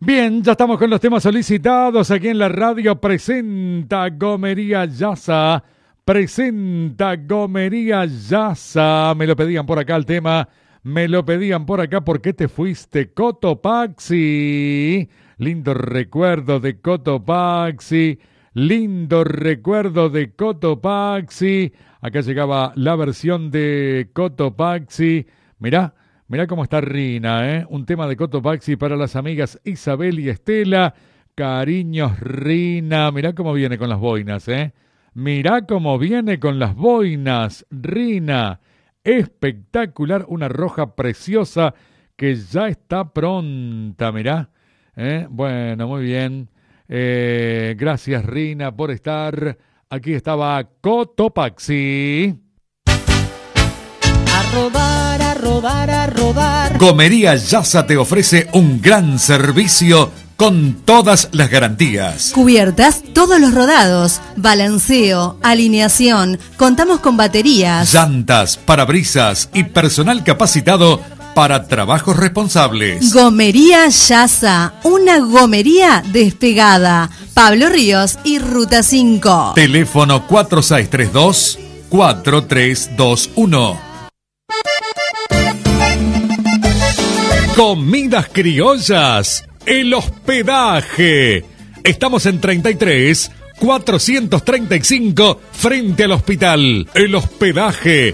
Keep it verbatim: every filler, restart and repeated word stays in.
Bien, ya estamos con los temas solicitados aquí en la radio. Presenta Gomería Yasa. Presenta Gomería Yasa. Me lo pedían por acá el tema. Me lo pedían por acá. ¿Por qué te fuiste? Cotopaxi. Lindo recuerdo de Cotopaxi. Lindo recuerdo de Cotopaxi. Acá llegaba la versión de Cotopaxi. Mirá. Mirá cómo está Rina, ¿eh? Un tema de Cotopaxi para las amigas Isabel y Estela. Cariños, Rina. Mirá cómo viene con las boinas, ¿eh? Mirá cómo viene con las boinas, Rina. Espectacular, una roja preciosa que ya está pronta, mirá. ¿Eh? Bueno, muy bien. Eh, gracias, Rina, por estar. Aquí estaba Cotopaxi. A rodar, a rodar, a rodar. Gomería Yasa te ofrece un gran servicio con todas las garantías. Cubiertas todos los rodados, balanceo, alineación, contamos con baterías, llantas, parabrisas y personal capacitado para trabajos responsables. Gomería Yasa, una gomería despegada. Pablo Ríos y Ruta cinco. Teléfono cuatro seis tres dos, cuatro tres dos uno. Comidas criollas, el hospedaje. Estamos en treinta y tres, cuatrocientos treinta y cinco frente al hospital. El hospedaje,